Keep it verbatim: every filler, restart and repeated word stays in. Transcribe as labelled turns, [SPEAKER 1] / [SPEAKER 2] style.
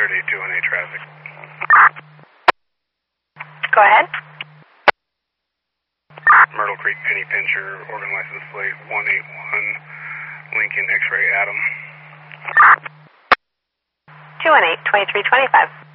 [SPEAKER 1] thirty, two one eight traffic.
[SPEAKER 2] Go ahead.
[SPEAKER 1] Myrtle Creek Penny Pincher, organ license plate one eight one, Lincoln X-ray Adam.
[SPEAKER 2] two one eight, twenty-three twenty-five.